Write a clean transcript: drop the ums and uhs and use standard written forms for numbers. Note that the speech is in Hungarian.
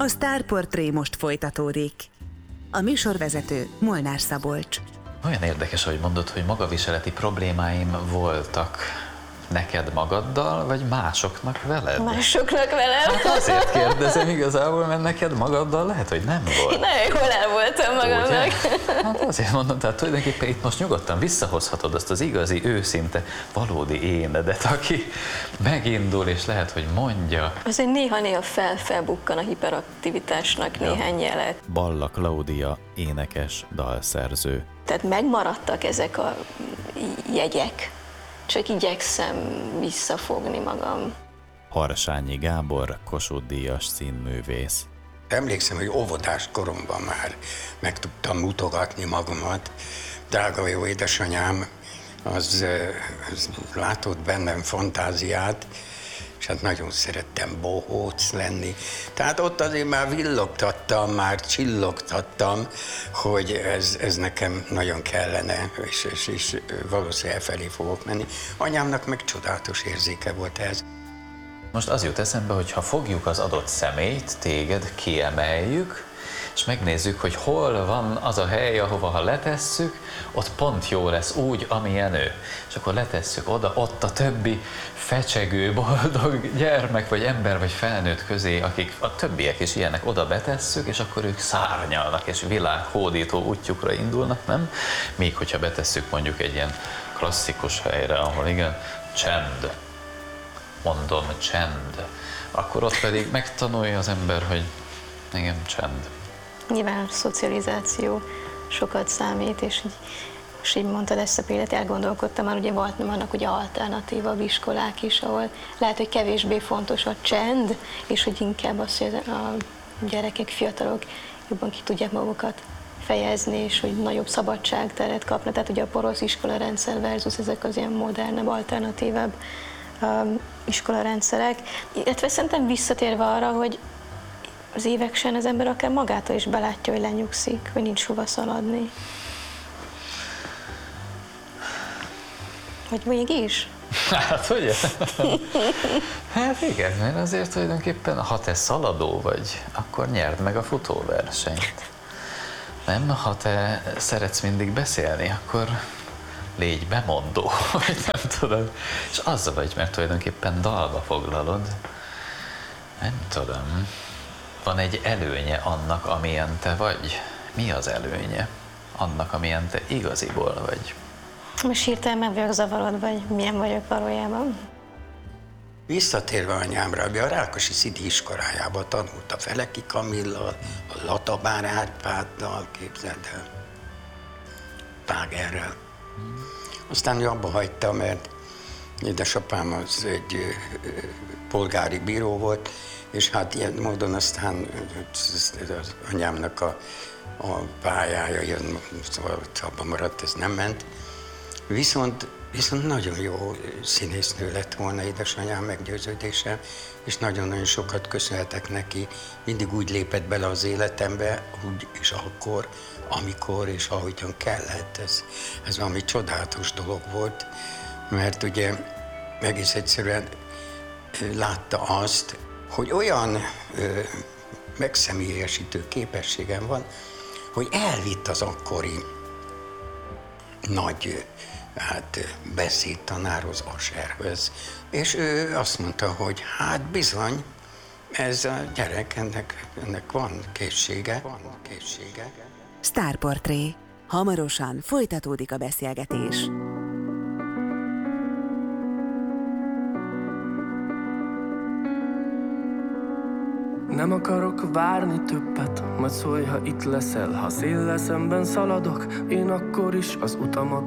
A Sztárportré most folytatódik. A műsorvezető Molnár Szabolcs. Olyan érdekes, hogy mondod, hogy magaviseleti problémáim voltak. Neked magaddal, vagy másoknak veled? Másoknak velem. Hát azért kérdezem igazából, mert neked magaddal lehet, hogy nem volt. Nagyon jól el voltam magamnak. Hát azért mondom, tehát tulajdonképpen itt most nyugodtan visszahozhatod azt az igazi, őszinte, valódi énedet, aki megindul, és lehet, hogy mondja. Azért néha-néha felbukkan a hiperaktivitásnak néhány jelet. Balla Klaudia, énekes, dalszerző. Tehát megmaradtak ezek a jegyek. Csak igyekszem visszafogni magam. Harsányi Gábor, Kossuth-díjas színművész. Emlékszem, hogy óvodás koromban már meg tudtam mutogatni magamat. Drága jó édesanyám, az látott bennem fantáziát, és hát nagyon szerettem bohóc lenni. Tehát ott azért már villogtattam, már csillogtattam, hogy ez nekem nagyon kellene, és valószínűleg felé fogok menni. Anyámnak meg csodálatos érzéke volt ez. Most az jut eszembe, hogy ha fogjuk az adott személyt, téged kiemeljük, és megnézzük, hogy hol van az a hely, ahova ha letesszük, ott pont jó lesz úgy, amilyen ő. És akkor letesszük oda, ott a többi fecsegő, boldog gyermek, vagy ember, vagy felnőtt közé, akik a többiek is ilyenek, oda betesszük, és akkor ők szárnyalnak, és világhódító útjukra indulnak, nem? Míg hogyha betesszük mondjuk egy ilyen klasszikus helyre, ahol igen, csend, mondom, csend, akkor ott pedig megtanulja az ember, hogy igen, csend. Nyilván a szocializáció sokat számít, és így mondtad ezt a példát, elgondolkodtam már, ugye vannak ugye alternatívabb iskolák is, ahol lehet, hogy kevésbé fontos a csend, és hogy inkább az, hogy a gyerekek, fiatalok jobban ki tudják magukat fejezni, és hogy nagyobb szabadságteret kapnak. Tehát ugye a porosz iskolarendszer versus ezek az ilyen modernebb, alternatívabb iskolarendszerek. Illetve szerintem visszatérve arra, hogy az évek során az ember akár magától is belátja, hogy lenyugszik, hogy nincs hova szaladni. Vagy mégis? Hát ugye? Hát igen, mert azért tulajdonképpen, ha te szaladó vagy, akkor nyerd meg a futóversenyt. Nem? Ha te szeretsz mindig beszélni, akkor légy bemondó, vagy nem tudom. És az vagy, mert tulajdonképpen dalba foglalod. Nem tudom. Van egy előnye annak, amilyen te vagy? Mi az előnye annak, amilyen te igaziból vagy? Most hirtelen meg vagyok zavarodva, vagy milyen vagyok valójában. Visszatérve anyámra, a Rákosi Szidi iskolájában tanult a Feleki Kamillal, a Latabár Árpáddal, képzeld el, Págerrel. Aztán ő abba hagyta, mert édesapám az egy polgári bíró volt, és hát ilyen módon aztán az anyámnak a pályája jön, szóval abban maradt, ez nem ment. Viszont nagyon jó színésznő lett volna édesanyám meggyőződése, és nagyon-nagyon sokat köszönhetek neki. Mindig úgy lépett bele az életembe, úgy és akkor, amikor és ahogyan kellett. Ez valami csodálatos dolog volt, mert ugye egész egyszerűen látta azt, hogy olyan megszemélyesítő képességem van, hogy elvitt az akkori nagy beszédtanárhoz, Aserhöz, és ő azt mondta, hogy hát bizony, ez a gyerek, ennek van készsége. Sztárportré. Hamarosan folytatódik a beszélgetés. Nem akarok várni többet, majd szólj, ha itt leszel. Ha széllel szemben szaladok, én akkor is az utamat